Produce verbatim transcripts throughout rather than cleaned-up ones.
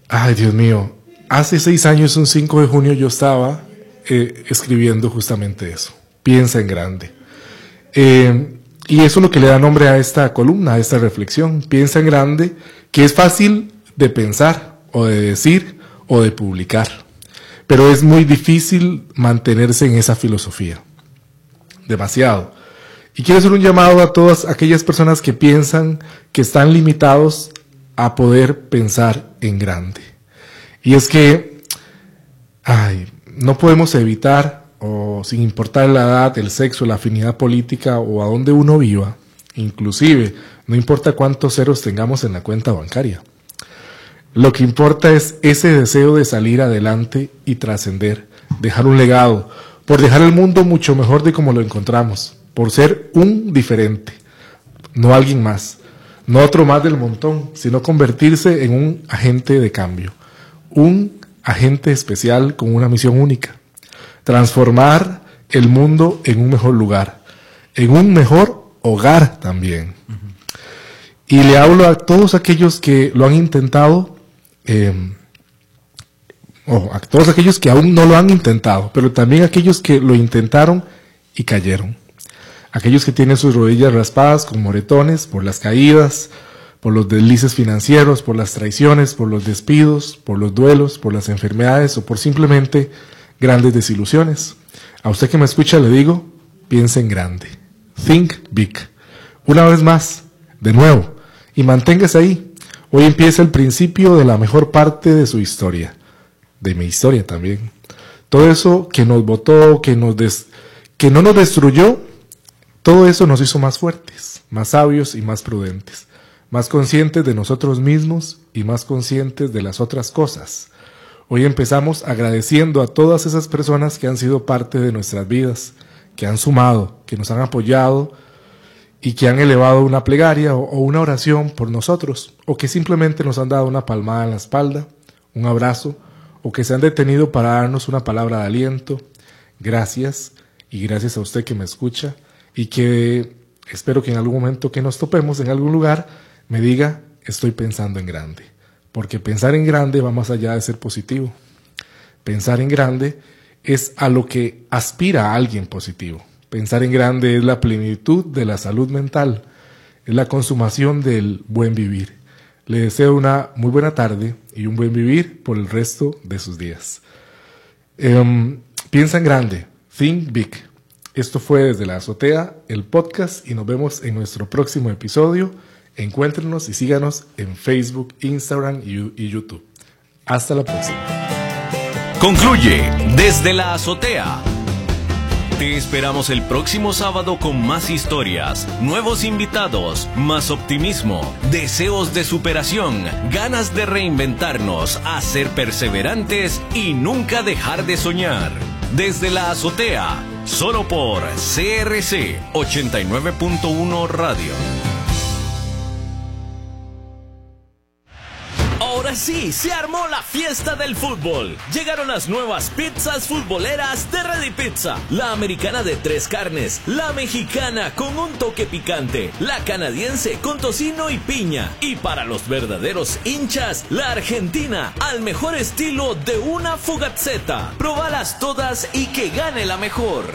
Ay, Dios mío. Hace seis años, un cinco de junio, yo estaba eh, escribiendo justamente eso. Piensa en grande. Eh, y eso es lo que le da nombre a esta columna, a esta reflexión. Piensa en grande, que es fácil de pensar, o de decir, o de publicar. Pero es muy difícil mantenerse en esa filosofía. Demasiado. Y quiero hacer un llamado a todas aquellas personas que piensan que están limitados a poder pensar en grande. Y es que, ay, no podemos evitar, o sin importar la edad, el sexo, la afinidad política o a dónde uno viva, inclusive, no importa cuántos ceros tengamos en la cuenta bancaria. Lo que importa es ese deseo de salir adelante y trascender, dejar un legado, por dejar el mundo mucho mejor de como lo encontramos, por ser un diferente, no alguien más, no otro más del montón, sino convertirse en un agente de cambio, un agente especial con una misión única, transformar el mundo en un mejor lugar, en un mejor hogar también. Uh-huh. Y le hablo a todos aquellos que lo han intentado, eh, o a todos aquellos que aún no lo han intentado, pero también a aquellos que lo intentaron y cayeron. Aquellos que tienen sus rodillas raspadas con moretones por las caídas, por los deslices financieros, por las traiciones, por los despidos, por los duelos, por las enfermedades o por simplemente grandes desilusiones. A usted que me escucha le digo, piense en grande. Think big. Una vez más, de nuevo, y manténgase ahí. Hoy empieza el principio de la mejor parte de su historia, de mi historia también. Todo eso que nos botó, que, nos des, que no nos destruyó, todo eso nos hizo más fuertes, más sabios y más prudentes, más conscientes de nosotros mismos y más conscientes de las otras cosas. Hoy empezamos agradeciendo a todas esas personas que han sido parte de nuestras vidas, que han sumado, que nos han apoyado y que han elevado una plegaria o, o una oración por nosotros, o que simplemente nos han dado una palmada en la espalda, un abrazo, o que se han detenido para darnos una palabra de aliento. Gracias, y gracias a usted que me escucha, y que espero que en algún momento que nos topemos en algún lugar, me diga, estoy pensando en grande. Porque pensar en grande va más allá de ser positivo. Pensar en grande es a lo que aspira a alguien positivo. Pensar en grande es la plenitud de la salud mental, es la consumación del buen vivir. Le deseo una muy buena tarde y un buen vivir por el resto de sus días. Um, piensa en grande, think big. Esto fue Desde la Azotea, el podcast, y nos vemos en nuestro próximo episodio. Encuéntrenos y síganos en Facebook, Instagram y YouTube. Hasta la próxima. Concluye Desde la Azotea. Te esperamos el próximo sábado con más historias, nuevos invitados, más optimismo, deseos de superación, ganas de reinventarnos, a ser perseverantes y nunca dejar de soñar. Desde la Azotea, solo por C R C ochenta y nueve punto uno Radio. Ahora sí, se armó la fiesta del fútbol. Llegaron las nuevas pizzas futboleras de Ready Pizza. La americana de tres carnes, la mexicana con un toque picante, la canadiense con tocino y piña. Y para los verdaderos hinchas, la argentina al mejor estilo de una fogazzeta. Probalas todas y que gane la mejor.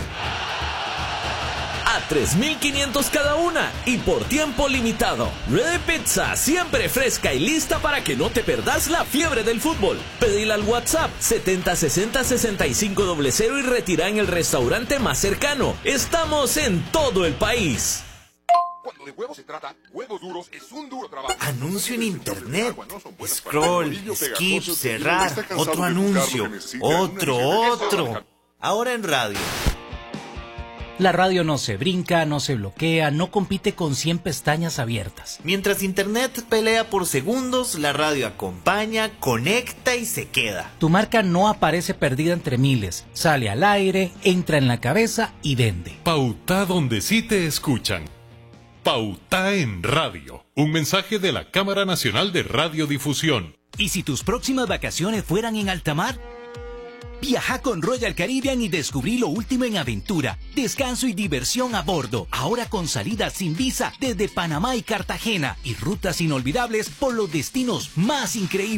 A tres mil quinientos cada una y por tiempo limitado. Ready Pizza, siempre fresca y lista para que no te perdas la fiebre del fútbol. Pedila al WhatsApp setenta sesenta sesenta y cinco cero cero y retira en el restaurante más cercano. Estamos en todo el país. Cuando de huevos se trata, Huevos Duros es un duro trabajo. Anuncio en internet. Scroll, skip, cerrar. Otro anuncio. Otro, otro. Ahora en radio. La radio no se brinca, no se bloquea, no compite con cien pestañas abiertas. Mientras internet pelea por segundos, la radio acompaña, conecta y se queda. Tu marca no aparece perdida entre miles, sale al aire, entra en la cabeza y vende. Pauta donde sí te escuchan. Pauta en radio. Un mensaje de la Cámara Nacional de Radiodifusión. ¿Y si tus próximas vacaciones fueran en alta mar? Viaja con Royal Caribbean y descubrí lo último en aventura, descanso y diversión a bordo. Ahora con salidas sin visa desde Panamá y Cartagena y rutas inolvidables por los destinos más increíbles.